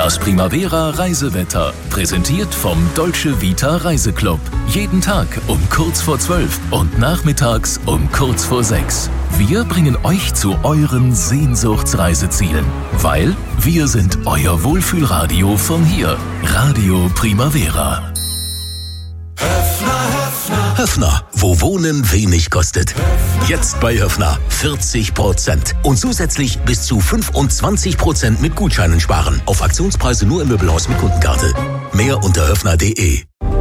Das Primavera Reisewetter, präsentiert vom Dolce Vita Reiseclub. Jeden Tag um kurz vor 12 und nachmittags um kurz vor 6. Wir bringen euch zu euren Sehnsuchtsreisezielen, weil wir sind euer Wohlfühlradio von hier. Radio Primavera. Höffner, wo Wohnen wenig kostet. Jetzt bei Höffner 40% und zusätzlich bis zu 25% mit Gutscheinen sparen. Auf Aktionspreise nur im Möbelhaus mit Kundenkarte. Mehr unter höffner.de.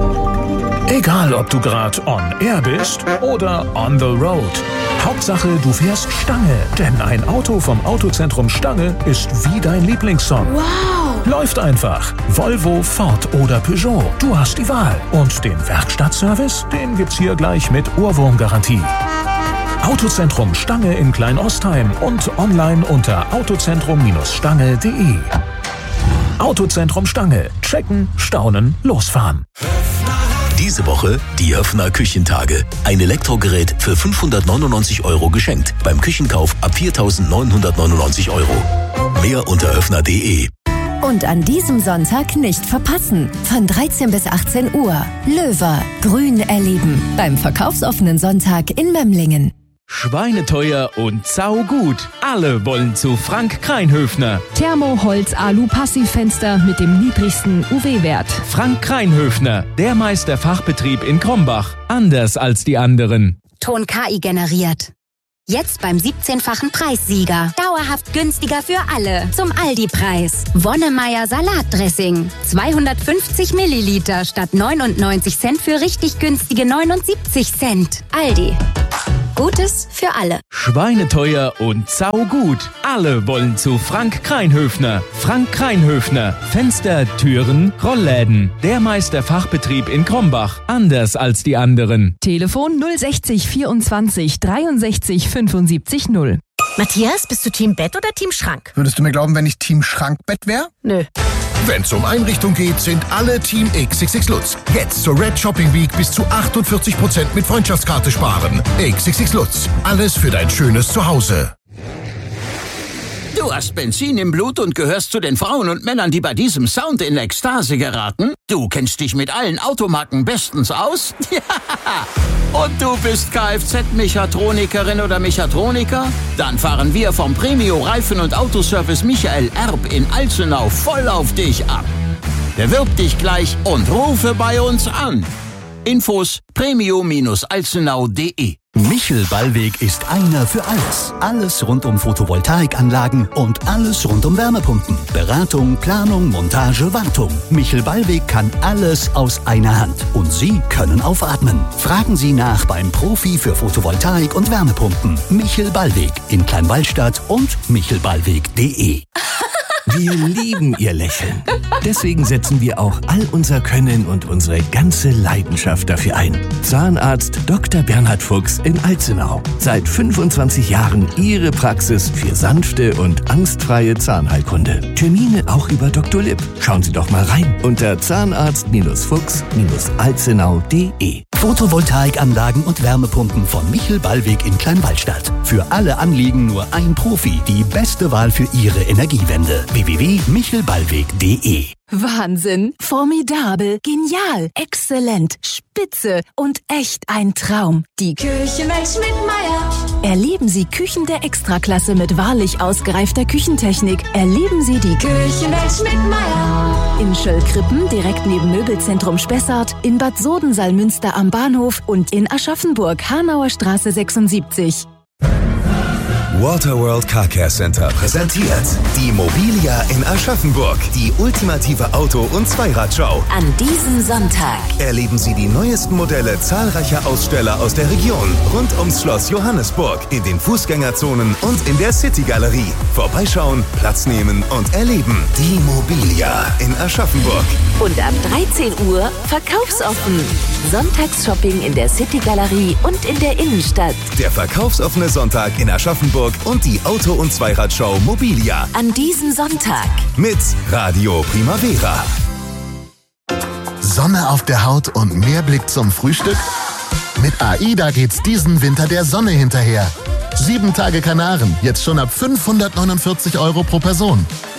Egal, ob du gerade on air bist oder on the road. Hauptsache, du fährst Stange, denn ein Auto vom Autozentrum Stange ist wie dein Lieblingssong. Wow! Läuft einfach. Volvo, Ford oder Peugeot. Du hast die Wahl. Und den Werkstattservice, den gibt's hier gleich mit Ohrwurmgarantie. Autozentrum Stange in Kleinostheim und online unter autozentrum-stange.de. Autozentrum Stange. Checken, staunen, losfahren. Diese Woche die Höffner Küchentage. Ein Elektrogerät für 599 € geschenkt. Beim Küchenkauf ab 4.999 €. Mehr unter höffner.de. Und an diesem Sonntag nicht verpassen. Von 13 bis 18 Uhr. Löwer. Grün erleben. Beim verkaufsoffenen Sonntag in Memlingen. Schweineteuer und saugut. Alle wollen zu Frank Kreinhöfner. Thermoholz-Alu-Passivfenster mit dem niedrigsten UW-Wert. Frank Kreinhöfner, der Meisterfachbetrieb in Krombach. Anders als die anderen. Ton KI generiert. Jetzt beim 17-fachen Preissieger. Dauerhaft günstiger für alle. Zum Aldi-Preis. Wonnemeier Salatdressing. 250 Milliliter statt 99 Cent für richtig günstige 79 Cent. Aldi. Gutes für alle. Schweineteuer und saugut. Alle wollen zu Frank Kreinhöfner. Frank Kreinhöfner. Fenster, Türen, Rollläden. Der Meisterfachbetrieb in Krombach. Anders als die anderen. Telefon 060 24 63 75 0. Matthias, bist du Team Bett oder Team Schrank? Würdest du mir glauben, wenn ich Team Schrankbett wäre? Nö. Wenn's um Einrichtung geht, sind alle Team XXX Lutz. Jetzt zur Red Shopping Week bis zu 48% mit Freundschaftskarte sparen. XXX Lutz. Alles für dein schönes Zuhause. Du hast Benzin im Blut und gehörst zu den Frauen und Männern, die bei diesem Sound in Ekstase geraten? Du kennst dich mit allen Automarken bestens aus? Ja! Und du bist Kfz-Mechatronikerin oder Mechatroniker? Dann fahren wir vom Premio Reifen- und Autoservice Michael Erb in Alzenau voll auf dich ab. Bewirb dich gleich und rufe bei uns an. Infos premio-alzenau.de. Michel Ballweg ist einer für alles. Alles rund um Photovoltaikanlagen und alles rund um Wärmepumpen. Beratung, Planung, Montage, Wartung. Michel Ballweg kann alles aus einer Hand. Und Sie können aufatmen. Fragen Sie nach beim Profi für Photovoltaik und Wärmepumpen. Michel Ballweg in Kleinwallstadt und michelballweg.de. Wir lieben Ihr Lächeln. Deswegen setzen wir auch all unser Können und unsere ganze Leidenschaft dafür ein. Zahnarzt Dr. Bernhard Fuchs in Alzenau. Seit 25 Jahren Ihre Praxis für sanfte und angstfreie Zahnheilkunde. Termine auch über Dr. Lipp. Schauen Sie doch mal rein unter zahnarzt-fuchs-alzenau.de. Photovoltaikanlagen und Wärmepumpen von Michel Ballweg in Kleinwallstadt. Für alle Anliegen nur ein Profi. Die beste Wahl für Ihre Energiewende. www.michelballweg.de. Wahnsinn, formidabel, genial, exzellent, spitze und echt ein Traum. Die Küchenwelt Schmidtmeyer. Erleben Sie Küchen der Extraklasse mit wahrlich ausgereifter Küchentechnik. Erleben Sie die Küchenwelt Schmidtmeyer. In Schöllkrippen, direkt neben Möbelzentrum Spessart, in Bad Sodensalmünster am Bahnhof und in Aschaffenburg, Hanauer Straße 76. Waterworld Car Care Center präsentiert die Mobilia in Aschaffenburg, die ultimative Auto- und Zweiradshow. An diesem Sonntag Erleben Sie die neuesten Modelle zahlreicher Aussteller aus der Region rund ums Schloss Johannesburg, in den Fußgängerzonen und in der City-Galerie. Vorbeischauen, Platz nehmen und erleben. Die Mobilia in Aschaffenburg. Und ab 13 Uhr verkaufsoffen. Sonntagsshopping in der City-Galerie und in der Innenstadt. Der verkaufsoffene Sonntag in Aschaffenburg und die Auto- und Zweiradshow Mobilia. An diesem Sonntag Mit Radio Primavera. Sonne auf der Haut und mehr Blick zum Frühstück? Mit AIDA geht's diesen Winter der Sonne hinterher. 7 Tage Kanaren, jetzt schon ab 549 € pro Person.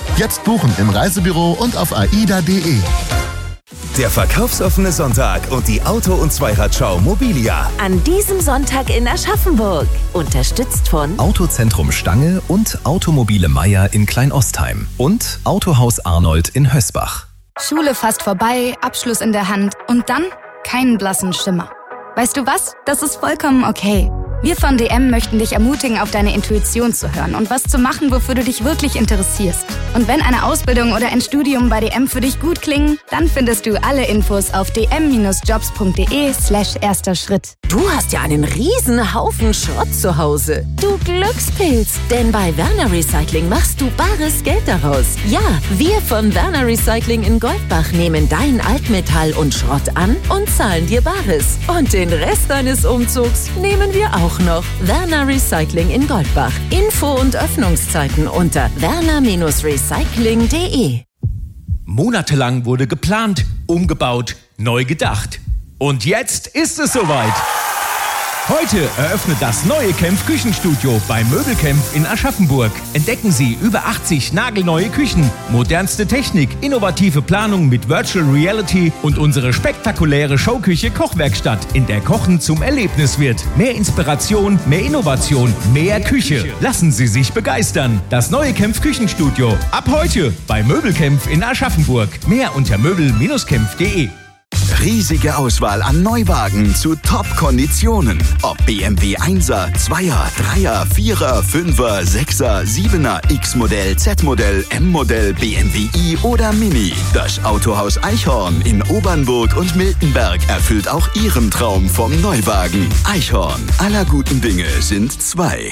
Jetzt buchen im Reisebüro und auf aida.de. Der verkaufsoffene Sonntag und die Auto- und Zweiradschau Mobilia. An diesem Sonntag in Aschaffenburg. Unterstützt von Autozentrum Stange und Automobile Meier in Kleinostheim und Autohaus Arnold in Hösbach. Schule fast vorbei, Abschluss in der Hand und dann keinen blassen Schimmer. Weißt du was? Das ist vollkommen okay. Wir von DM möchten dich ermutigen, auf deine Intuition zu hören und was zu machen, wofür du dich wirklich interessierst. Und wenn eine Ausbildung oder ein Studium bei DM für dich gut klingen, dann findest du alle Infos auf dm-jobs.de/erster Schritt. Du hast ja einen riesen Haufen Schrott zu Hause. Du Glückspilz, denn bei Werner Recycling machst du bares Geld daraus. Ja, wir von Werner Recycling in Goldbach nehmen dein Altmetall und Schrott an und zahlen dir Bares. Und den Rest deines Umzugs nehmen wir auch noch. Werner Recycling in Goldbach. Info und Öffnungszeiten unter werner-recycling.de. Monatelang wurde geplant, umgebaut, neu gedacht. Und jetzt ist es soweit. Heute eröffnet das neue Kempf Küchenstudio bei Möbelkempf in Aschaffenburg. Entdecken Sie über 80 nagelneue Küchen, modernste Technik, innovative Planung mit Virtual Reality und unsere spektakuläre Showküche Kochwerkstatt, in der Kochen zum Erlebnis wird. Mehr Inspiration, mehr Innovation, mehr Küche. Lassen Sie sich begeistern. Das neue Kempf Küchenstudio. Ab heute bei Möbelkempf in Aschaffenburg. Mehr unter möbel-kempf.de. Riesige Auswahl an Neuwagen zu Top-Konditionen. Ob BMW 1er, 2er, 3er, 4er, 5er, 6er, 7er, X-Modell, Z-Modell, M-Modell, BMW i oder Mini. Das Autohaus Eichhorn in Obernburg und Miltenberg erfüllt auch Ihren Traum vom Neuwagen. Eichhorn, aller guten Dinge sind zwei.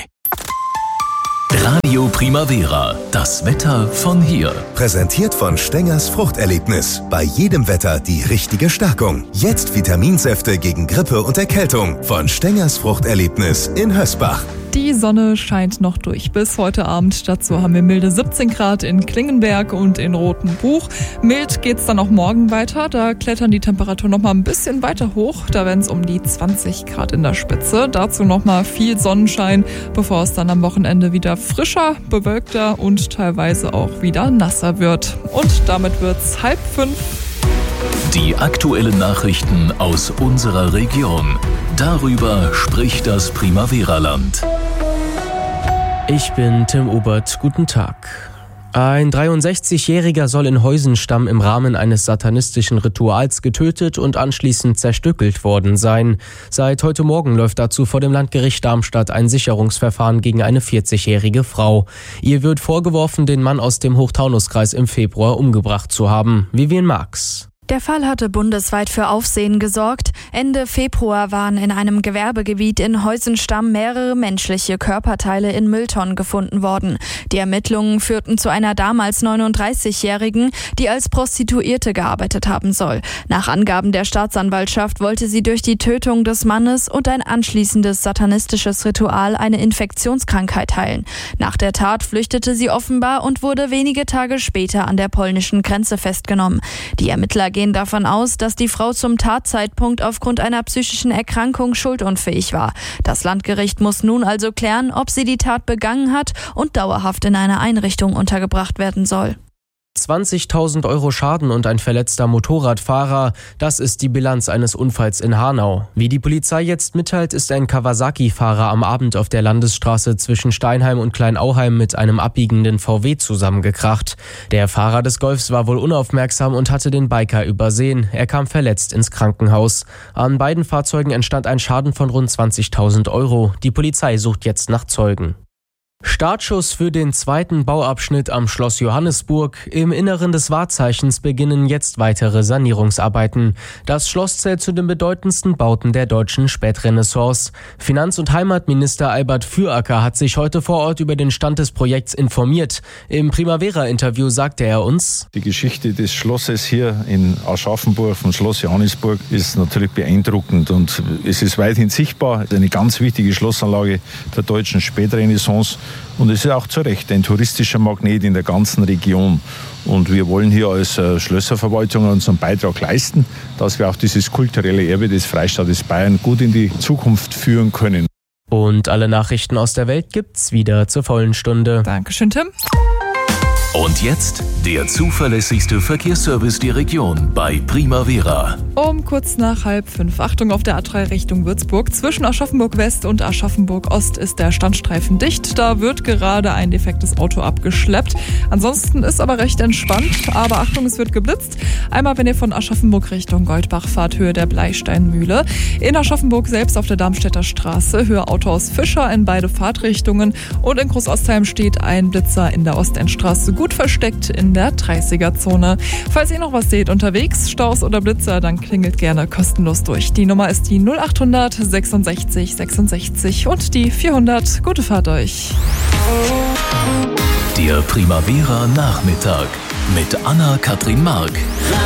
Radio Primavera, das Wetter von hier. Präsentiert von Stengers Fruchterlebnis. Bei jedem Wetter die richtige Stärkung. Jetzt Vitaminsäfte gegen Grippe und Erkältung. Von Stengers Fruchterlebnis in Hösbach. Die Sonne scheint noch durch bis heute Abend. Dazu haben wir milde 17 Grad in Klingenberg und in Rotenbuch. Mild geht's dann auch morgen weiter. Da klettern die Temperaturen noch mal ein bisschen weiter hoch. Da werden es um die 20 Grad in der Spitze. Dazu noch mal viel Sonnenschein, bevor es dann am Wochenende wieder frischer, bewölkter und teilweise auch wieder nasser wird. Und damit wird's 4:30. Die aktuellen Nachrichten aus unserer Region. Darüber spricht das Primavera-Land. Ich bin Tim Obert. Guten Tag. Ein 63-Jähriger soll in Heusenstamm im Rahmen eines satanistischen Rituals getötet und anschließend zerstückelt worden sein. Seit heute Morgen läuft dazu vor dem Landgericht Darmstadt ein Sicherungsverfahren gegen eine 40-jährige Frau. Ihr wird vorgeworfen, den Mann aus dem Hochtaunuskreis im Februar umgebracht zu haben. Vivian Marx. Der Fall hatte bundesweit für Aufsehen gesorgt. Ende Februar waren in einem Gewerbegebiet in Heusenstamm mehrere menschliche Körperteile in Mülltonnen gefunden worden. Die Ermittlungen führten zu einer damals 39-Jährigen, die als Prostituierte gearbeitet haben soll. Nach Angaben der Staatsanwaltschaft wollte sie durch die Tötung des Mannes und ein anschließendes satanistisches Ritual eine Infektionskrankheit heilen. Nach der Tat flüchtete sie offenbar und wurde wenige Tage später an der polnischen Grenze festgenommen. Die Ermittler gehen davon aus, dass die Frau zum Tatzeitpunkt aufgrund einer psychischen Erkrankung schuldunfähig war. Das Landgericht muss nun also klären, ob sie die Tat begangen hat und dauerhaft in einer Einrichtung untergebracht werden soll. 20.000 Euro Schaden und ein verletzter Motorradfahrer, das ist die Bilanz eines Unfalls in Hanau. Wie die Polizei jetzt mitteilt, ist ein Kawasaki-Fahrer am Abend auf der Landesstraße zwischen Steinheim und Kleinauheim mit einem abbiegenden VW zusammengekracht. Der Fahrer des Golfs war wohl unaufmerksam und hatte den Biker übersehen. Er kam verletzt ins Krankenhaus. An beiden Fahrzeugen entstand ein Schaden von rund 20.000 Euro. Die Polizei sucht jetzt nach Zeugen. Startschuss für den zweiten Bauabschnitt am Schloss Johannesburg. Im Inneren des Wahrzeichens beginnen jetzt weitere Sanierungsarbeiten. Das Schloss zählt zu den bedeutendsten Bauten der deutschen Spätrenaissance. Finanz- und Heimatminister Albert Füracker hat sich heute vor Ort über den Stand des Projekts informiert. Im Primavera-Interview sagte er uns: Die Geschichte des Schlosses hier in Aschaffenburg, vom Schloss Johannesburg, ist natürlich beeindruckend und es ist weithin sichtbar. Eine ganz wichtige Schlossanlage der deutschen Spätrenaissance. Und es ist auch zu Recht ein touristischer Magnet in der ganzen Region. Und wir wollen hier als Schlösserverwaltung unseren Beitrag leisten, dass wir auch dieses kulturelle Erbe des Freistaates Bayern gut in die Zukunft führen können. Und alle Nachrichten aus der Welt gibt's wieder zur vollen Stunde. Dankeschön, Tim. Und jetzt der zuverlässigste Verkehrsservice der Region bei Primavera. Um kurz nach 4:30. Achtung auf der A3 Richtung Würzburg. Zwischen Aschaffenburg West und Aschaffenburg Ost ist der Standstreifen dicht. Da wird gerade ein defektes Auto abgeschleppt. Ansonsten ist aber recht entspannt. Aber Achtung, es wird geblitzt. Einmal, wenn ihr von Aschaffenburg Richtung Goldbach fahrt, Höhe der Bleisteinmühle. In Aschaffenburg selbst auf der Darmstädter Straße, Höhe Autohaus Fischer in beide Fahrtrichtungen. Und in Großostheim steht ein Blitzer in der Ostendstraße gut versteckt in der 30er-Zone. Falls ihr noch was seht unterwegs, Staus oder Blitzer, dann klingelt gerne kostenlos durch. Die Nummer ist die 0800 66 66 und die 400. Gute Fahrt euch. Der Primavera Nachmittag mit Anna-Katrin Mark.